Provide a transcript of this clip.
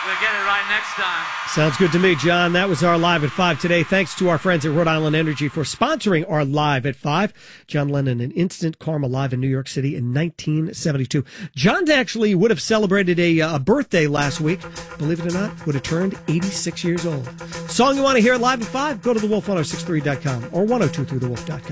We'll get it right next time. Sounds good to me, John. That was our Live at 5 today. Thanks to our friends at Rhode Island Energy for sponsoring our Live at 5. John Lennon and Instant Karma live in New York City in 1972. John actually would have celebrated a birthday last week. Believe it or not, would have turned 86 years old. Song you want to hear Live at 5? Go to thewolf1063.com or 1023thewolf.com.